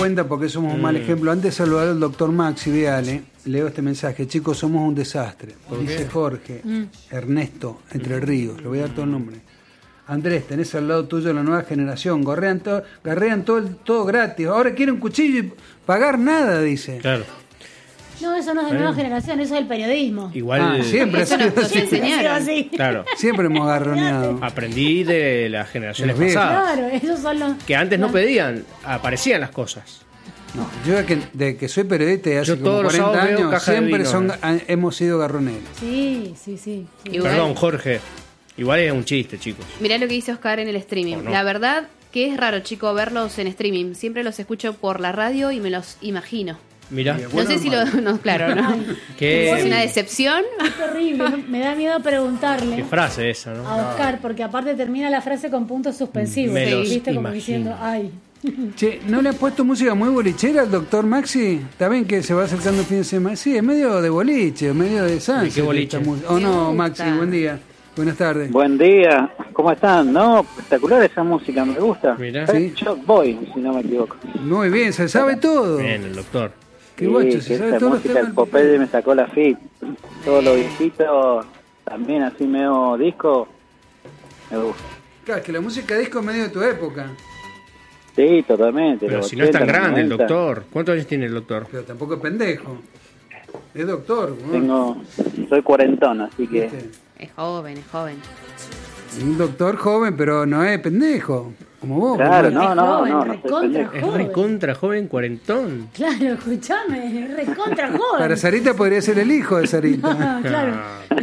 cuenta porque somos un mal ejemplo. Antes de saludar al doctor Maxi Viale, leo este mensaje. Chicos, somos un desastre. Dice Jorge, Ernesto, Entre Ríos. Le voy a dar todo el nombre. Andrés, tenés al lado tuyo la nueva generación. Garrean todo gratis. Ahora quieren un cuchillo y pagar nada, dice. Claro. No, eso no es de nueva generación, eso es el periodismo. Igual siempre Eso nos enseñaron. Así. Claro. Siempre hemos agarroneado. Aprendí de las generaciones Los viejos. pasadas. Claro, esos son los... Que antes no pedían, aparecían las cosas. No, yo de que soy periodista y hace Yo como todos los 40 sábados veo años, caja de siempre vino. hemos sido garroneros. Sí. Igual. Perdón, Jorge. Igual es un chiste, chicos. Mirá lo que dice Oscar en el streaming. ¿O no? La verdad que es raro, chico, verlos en streaming. Siempre los escucho por la radio y me los imagino. Mirá. Bien. No Bueno, sé si lo... No, claro, ¿no? ¿Es una decepción? Es terrible, me da miedo preguntarle Qué frase esa, ¿no? a Oscar, porque aparte termina la frase con puntos suspensivos. Me los ¿Viste? Como imagino. diciendo, ay. Che, ¿no le has puesto música muy bolichera al doctor Maxi? ¿Está bien que se va acercando el fin de semana? Sí, es medio de boliche, medio de salsa. ¿De qué boliche? ¿O no, Me Maxi? gusta. Buen día. Buenas tardes. Buen día, ¿cómo están? No, espectacular esa música, me gusta. Mirá. Sí. Shock Boy, si no me equivoco. Muy bien, se sabe todo. Bien, el doctor. Qué guacho, que se sabe esa todos los música, temas. el Popeye me sacó la fit. Todo lo viejito, también así medio disco, me gusta. Claro, es que la música disco es medio de tu época. Sí, totalmente. Pero los si no es tan 80, grande el 90. doctor. ¿Cuántos años tiene el doctor? Pero tampoco es pendejo. Es doctor, ¿no? Soy cuarentón, así que... ¿Viste? Es joven, es joven. Un doctor joven, pero no es pendejo. Como vos. Claro, boludo. no, joven, no soy recontra pendejo. Es joven. recontra joven, cuarentón. Claro, escuchame, es recontra joven. Para Sarita podría ser el hijo de Sarita. Ah, claro. Ah.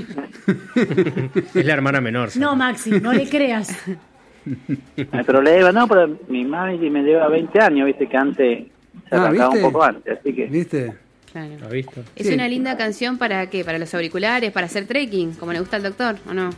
Es la hermana menor. ¿sabes? No, Maxi, no le creas. No hay problema, no, pero mi madre me lleva 20 años, viste, que antes se arrancaba ¿viste? un poco antes, así que... ¿Viste? Claro. ¿Has visto? Es Sí. una linda canción para ¿qué? Para los auriculares, para hacer trekking, como le gusta al doctor, ¿o no?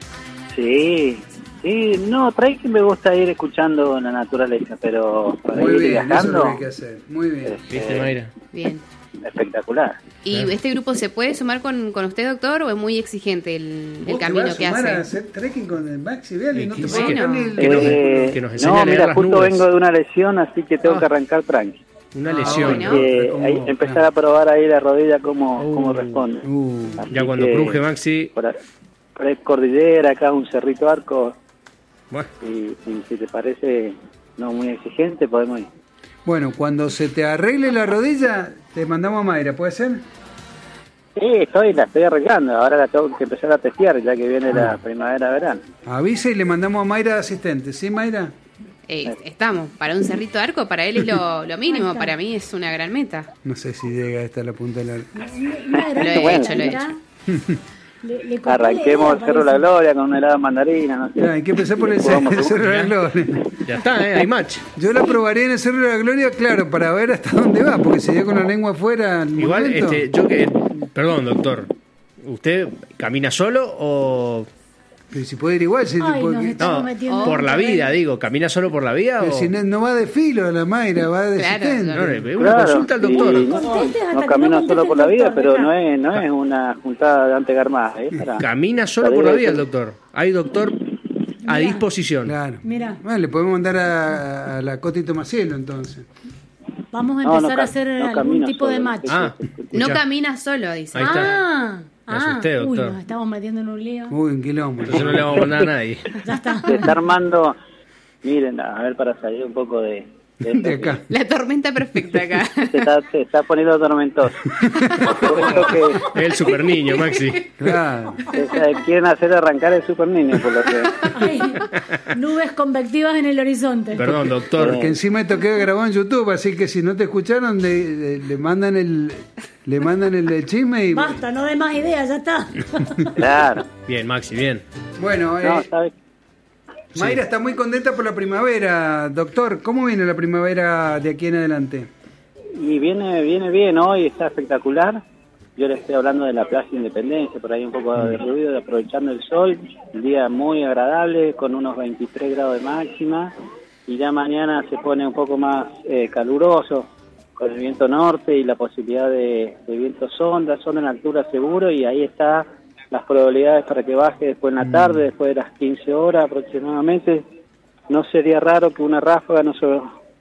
Sí, no, trae que me gusta ir escuchando la naturaleza, pero para Muy ir bien, eso es lo viajando, que hay que hacer. Muy bien. ¿Viste, Mayra? Bien. espectacular. ¿Y este grupo se puede sumar con usted, doctor, o es muy exigente el ¿Vos camino te vas que a sumar a hace? hacer trekking con el Maxi Viale y no te Sí, pones que- con el... que nos- que nos enseñe no, a leer mira, las justo nubes. vengo de una lesión, así que tengo Ah. que arrancar tranqui. Una lesión. bueno. ¿Cómo? Empezar a probar ahí la rodilla cómo responde. Así Ya cuando que cruje Maxi. Por ahí cordillera, acá un cerrito arco, Bueno, y si te parece no muy exigente, podemos ir. Bueno, cuando se te arregle la rodilla, te mandamos a Mayra, ¿puede ser? Sí, la estoy arreglando, ahora la tengo que empezar a testear ya que viene la primavera-verano. Avisa y le mandamos a Mayra de asistente, ¿sí, Mayra? Estamos, para un cerrito arco, para él es lo mínimo, para mí es una gran meta. No sé si llega esta a la punta de la... Lo he hecho, lo he hecho. Le corté Arranquemos la el idea, Cerro de la parece. Gloria con un helado de mandarina, no sé. Claro, hay que empezar por el Vamos, Cerro de la Gloria. ya está, hay match. Yo la probaría en el Cerro de la Gloria, claro, para ver hasta dónde va, porque si ya con la lengua afuera... al Igual, momento- yo que. Perdón, doctor. ¿Usted camina solo o.? Pero si puede ir igual, si Ay, porque- nos estamos No, metiendo por en la un vida, terreno. digo. ¿Camina solo por la vida pero o.? si no va de filo la Mayra, va de Claro, asistente. No, es una consulta al doctor. y Contestes hasta no que camino no solo conteste por la el vida, doctor, pero dejá. no es una juntada de antegarmada, para... Camina solo por la vida el doctor. Hay doctor a Mirá. disposición. Claro. Mirá. Bueno, le podemos mandar a la Coti Tomacielo, entonces. Vamos a No, empezar no a hacer no algún camino tipo de solo. match. Ah, No escuchá. camina solo, dice. Ahí está. Me asusté, uy, doctor. nos estamos metiendo en un lío. Uy, un quilombo. Entonces no le vamos a mandar a nadie. Ya está. Se está armando, miren, a ver, para salir un poco de De acá. La tormenta perfecta acá. Se está poniendo tormentoso. Creo que Es el super niño, Maxi. Claro. quieren hacer arrancar el super niño, por lo que... Ay, nubes convectivas en el horizonte. Perdón, doctor. Porque encima esto queda grabado en YouTube, así que si no te escucharon, le mandan el chisme y... Basta, no dé más ideas, ya está. Claro. Bien, Maxi, bien. Bueno, No, ¿sabes? Mayra está muy contenta por la primavera. Doctor, ¿cómo viene la primavera de aquí en adelante? Y viene bien hoy, está espectacular. Yo le estoy hablando de la Plaza Independencia, por ahí un poco de ruido, aprovechando el sol. El día muy agradable, con unos 23 grados de máxima. Y ya mañana se pone un poco más caluroso, con el viento norte y la posibilidad de viento sonda en altura seguro. Y ahí está las probabilidades para que baje después en la tarde, después de las 15 horas aproximadamente. No sería raro que una ráfaga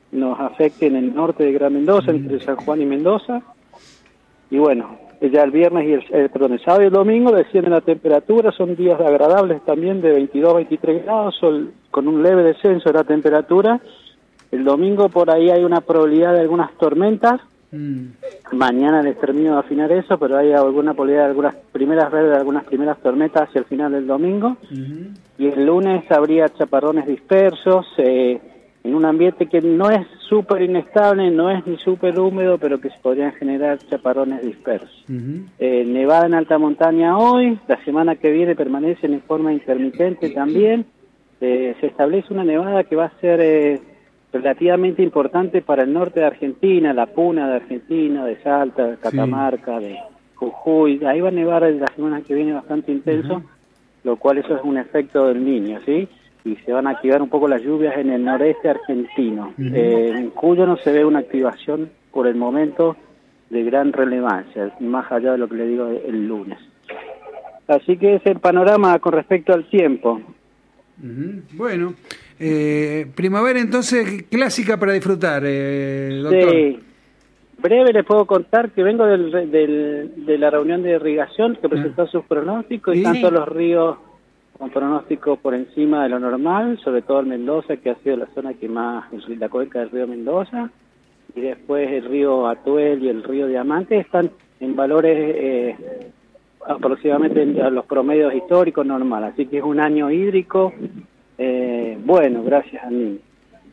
nos afecte en el norte de Gran Mendoza, entre San Juan y Mendoza. Y bueno, ya el viernes y el sábado y el domingo desciende la temperatura, son días agradables también de 22, 23 grados, con un leve descenso de la temperatura. El domingo por ahí hay una probabilidad de algunas tormentas. Mañana les termino de afinar eso, pero hay alguna probabilidad de algunas primeras tormentas hacia el final del domingo. Y el lunes habría chaparrones dispersos, en un ambiente que no es súper inestable, no es ni súper húmedo, pero que se podrían generar chaparrones dispersos. Nevada en alta montaña hoy, la semana que viene permanecen en forma intermitente también. Se establece una nevada que va a ser relativamente importante para el norte de Argentina, la Puna de Argentina, de Salta, de Catamarca, de Jujuy. Ahí va a nevar la semana que viene bastante intenso, lo cual eso es un efecto del Niño, ¿sí? Y se van a activar un poco las lluvias en el noreste argentino. En Cuyo no se ve una activación por el momento de gran relevancia, más allá de lo que le digo el lunes. Así que es el panorama con respecto al tiempo. Bueno, primavera entonces clásica para disfrutar, doctor. Sí. Breve les puedo contar que vengo de la reunión de irrigación que presentó sus pronósticos y están todos los ríos con pronósticos por encima de lo normal, sobre todo el Mendoza, que ha sido la zona que más, la cuenca del río Mendoza, y después el río Atuel y el río Diamante están en valores aproximadamente a los promedios históricos normales, así que es un año hídrico bueno, gracias a mí.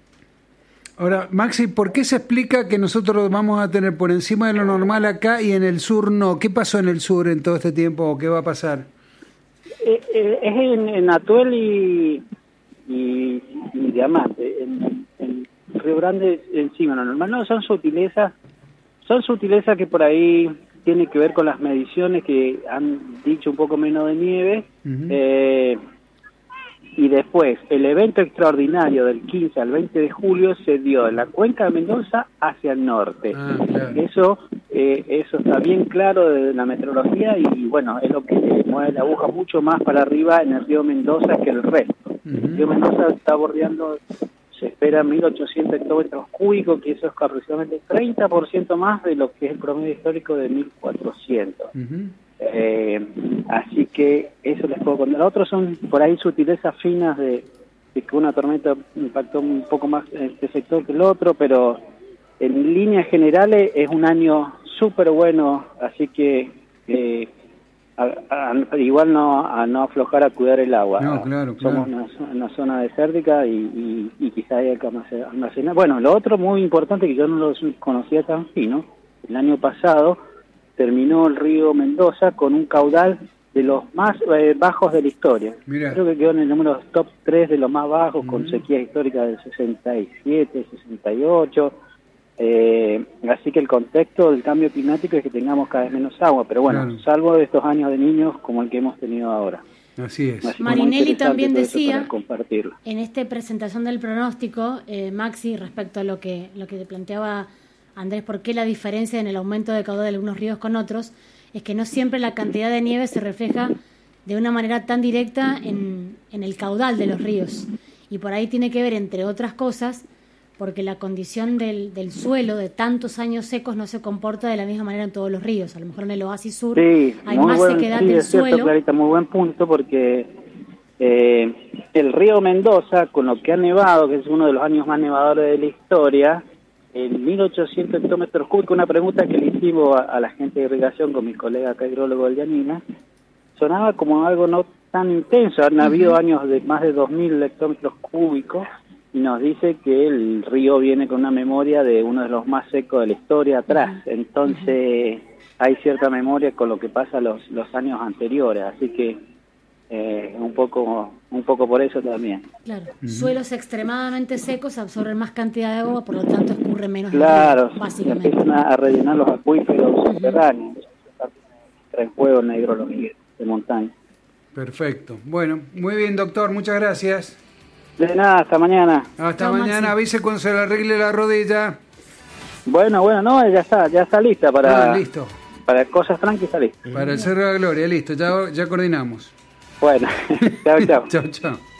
Ahora, Maxi, ¿por qué se explica que nosotros vamos a tener por encima de lo normal acá y en el sur no? ¿Qué pasó en el sur en todo este tiempo o qué va a pasar? Es en Atuel y Diamante, en Río Grande encima, lo normal no, son sutilezas que por ahí tienen que ver con las mediciones que han dicho un poco menos de nieve, y después el evento extraordinario del 15 al 20 de julio se dio en la cuenca de Mendoza hacia el norte. Claro. Eso está bien claro de la meteorología y bueno, es lo que mueve la aguja mucho más para arriba en el río Mendoza que el resto. El río Mendoza está bordeando, se espera 1.800 hectómetros cúbicos, que eso es aproximadamente 30% más de lo que es el promedio histórico de 1.400. Así que eso les puedo contar. Otros son por ahí sutilezas finas de que una tormenta impactó un poco más en este sector que el otro, pero en líneas generales es un año súper bueno, así que igual no aflojar a cuidar el agua. No, claro. Somos una zona desértica y quizá hay que almacenar. Bueno, lo otro muy importante que yo no lo conocía tan fino, el año pasado terminó el río Mendoza con un caudal de los más bajos de la historia. Mirá. Creo que quedó en el número top 3 de los más bajos, con sequías históricas del 67, 68. Así que el contexto del cambio climático es que tengamos cada vez menos agua, pero bueno, claro, salvo de estos años de niños como el que hemos tenido ahora. Así es. Así Marinelli también decía, en esta presentación del pronóstico, Maxi, respecto a lo que te planteaba Andrés, ¿por qué la diferencia en el aumento de caudal de algunos ríos con otros? Es que no siempre la cantidad de nieve se refleja de una manera tan directa en el caudal de los ríos. Y por ahí tiene que ver, entre otras cosas, porque la condición del suelo de tantos años secos no se comporta de la misma manera en todos los ríos. A lo mejor en el oasis sur hay más sequedad del suelo. Sí, es cierto, Clarita, muy buen punto, porque el río Mendoza, con lo que ha nevado, que es uno de los años más nevadores de la historia, en 1.800 hectómetros cúbicos, una pregunta que le hicimos a la gente de irrigación con mi colega acá hidrólogo del Yanina, sonaba como algo no tan intenso. Han habido años de más de 2.000 hectómetros cúbicos y nos dice que el río viene con una memoria de uno de los más secos de la historia atrás. Entonces hay cierta memoria con lo que pasa los años anteriores, así que un poco por eso también. Claro, suelos extremadamente secos absorben más cantidad de agua, por lo tanto escurre menos. Claro, río, básicamente. Empiezan a rellenar los acuíferos subterráneos, entra en juego en la hidrología de montaña. Perfecto. Bueno, muy bien, doctor, muchas gracias. De nada, hasta mañana. Hasta mañana, avise cuando se le arregle la rodilla. Bueno, no, ya está lista para... listo. Para cosas tranquilas, está lista. Para el Cerro de la Gloria, listo, ya coordinamos. Bueno, chao. Chao.